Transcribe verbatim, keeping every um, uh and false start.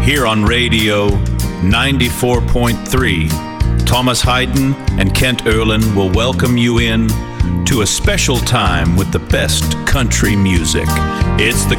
Here on Radio ninety-four point three, Thomas Hayden and Kent Erlin will welcome you in to a special time with the best country music. It's the